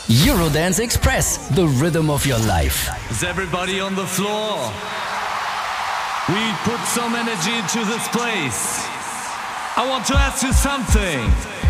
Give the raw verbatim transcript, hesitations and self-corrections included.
Eurodance Express, the rhythm of your life. Is everybody on the floor? We put some energy into this place. I want to ask you something.